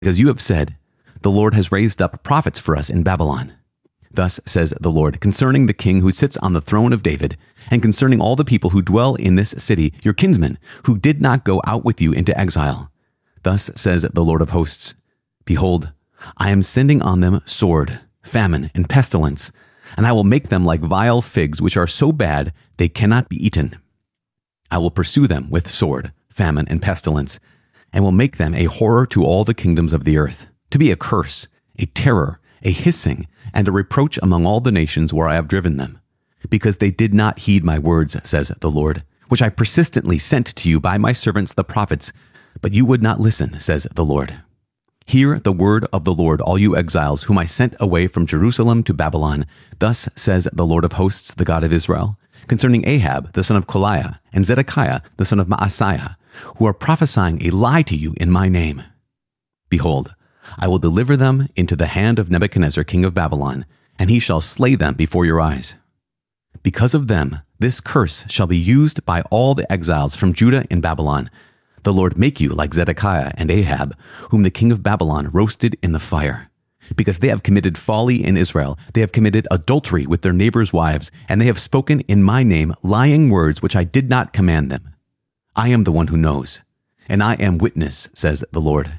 Because you have said, the Lord has raised up prophets for us in Babylon. Thus says the Lord, concerning the king who sits on the throne of David, and concerning all the people who dwell in this city, your kinsmen, who did not go out with you into exile. Thus says the Lord of hosts, behold, I am sending on them sword, famine, and pestilence, and I will make them like vile figs, which are so bad they cannot be eaten. I will pursue them with sword, famine, and pestilence, and will make them a horror to all the kingdoms of the earth, to be a curse, a terror, a hissing, and a reproach among all the nations where I have driven them, because they did not heed my words, says the Lord, which I persistently sent to you by my servants the prophets, but you would not listen, says the Lord. Hear the word of the Lord, all you exiles, whom I sent away from Jerusalem to Babylon. Thus says the Lord of hosts, the God of Israel, concerning Ahab, the son of Koliah, and Zedekiah, the son of Maaseiah, who are prophesying a lie to you in my name. Behold, I will deliver them into the hand of Nebuchadnezzar, king of Babylon, and he shall slay them before your eyes. Because of them, this curse shall be used by all the exiles from Judah in Babylon. The Lord make you like Zedekiah and Ahab, whom the king of Babylon roasted in the fire. Because they have committed folly in Israel, they have committed adultery with their neighbors' wives, and they have spoken in my name lying words which I did not command them. I am the one who knows, and I am witness, says the Lord.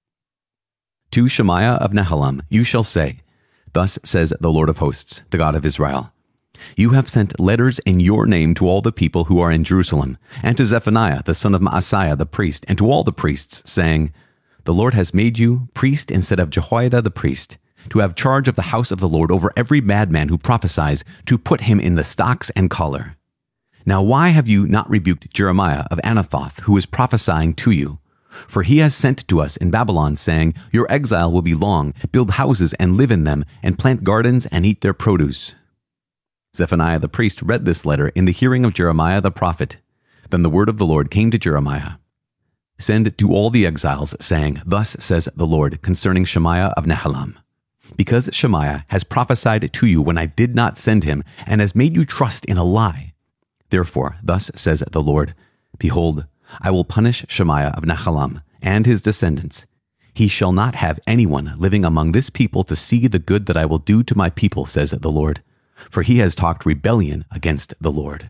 To Shemaiah of Nehelam you shall say, thus says the Lord of hosts, the God of Israel, you have sent letters in your name to all the people who are in Jerusalem, and to Zephaniah the son of Maaseiah the priest, and to all the priests, saying, the Lord has made you priest instead of Jehoiada the priest, to have charge of the house of the Lord over every madman who prophesies, to put him in the stocks and collar. Now why have you not rebuked Jeremiah of Anathoth, who is prophesying to you? For he has sent to us in Babylon, saying, your exile will be long, build houses and live in them, and plant gardens and eat their produce. Zephaniah the priest read this letter in the hearing of Jeremiah the prophet. Then the word of the Lord came to Jeremiah. Send to all the exiles, saying, thus says the Lord concerning Shemaiah of Nehelam. Because Shemaiah has prophesied to you when I did not send him, and has made you trust in a lie. Therefore, thus says the Lord, behold, I will punish Shemaiah of Nehelam and his descendants. He shall not have anyone living among this people to see the good that I will do to my people, says the Lord, for he has talked rebellion against the Lord.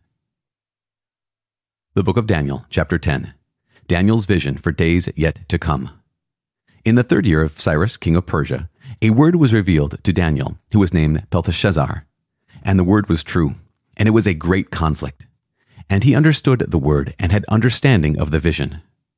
The book of Daniel, chapter 10. Daniel's vision for days yet to come. In the 3rd year of Cyrus, king of Persia, a word was revealed to Daniel, who was named Belteshazzar. And the word was true, and it was a great conflict. And he understood the word and had understanding of the vision.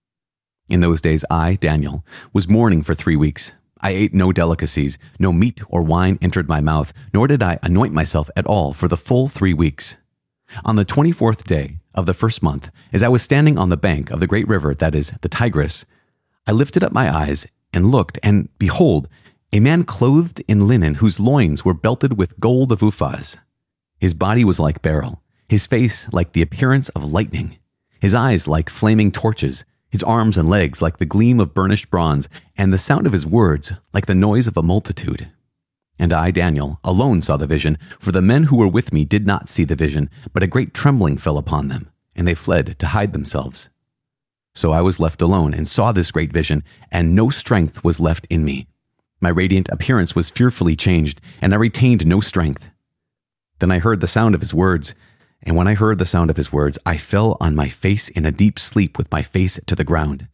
In those days I, Daniel, was mourning for 3 weeks. I ate no delicacies, no meat or wine entered my mouth, nor did I anoint myself at all for the full 3 weeks. On the 24th day of the 1st month, as I was standing on the bank of the great river, that is, the Tigris, I lifted up my eyes and looked, and behold, a man clothed in linen whose loins were belted with gold of Uphaz. His body was like beryl, his face like the appearance of lightning, his eyes like flaming torches, his arms and legs like the gleam of burnished bronze, and the sound of his words like the noise of a multitude. And I, Daniel, alone saw the vision, for the men who were with me did not see the vision, but a great trembling fell upon them, and they fled to hide themselves. So I was left alone and saw this great vision, and no strength was left in me. My radiant appearance was fearfully changed, and I retained no strength. Then I heard the sound of his words, and when I heard the sound of his words, I fell on my face in a deep sleep with my face to the ground.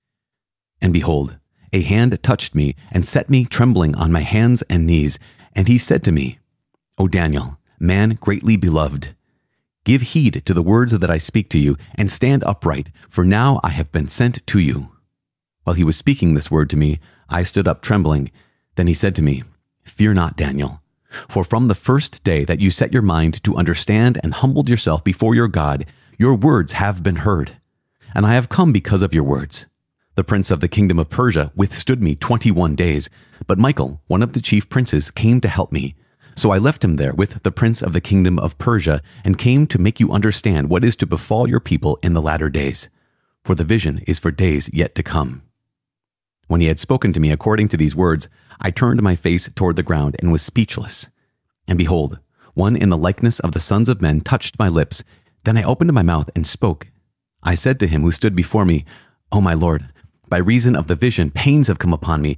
And behold, a hand touched me and set me trembling on my hands and knees, and he said to me, O Daniel, man greatly beloved, give heed to the words that I speak to you, and stand upright, for now I have been sent to you. While he was speaking this word to me, I stood up trembling. Then he said to me, Fear not, Daniel. For from the first day that you set your mind to understand and humbled yourself before your God, your words have been heard. And I have come because of your words. The prince of the kingdom of Persia withstood me 21 days, but Michael, one of the chief princes, came to help me. So I left him there with the prince of the kingdom of Persia, and came to make you understand what is to befall your people in the latter days. For the vision is for days yet to come. When he had spoken to me according to these words, I turned my face toward the ground and was speechless. And behold, one in the likeness of the sons of men touched my lips. Then I opened my mouth and spoke. I said to him who stood before me, O my Lord, By reason of the vision, pains have come upon me,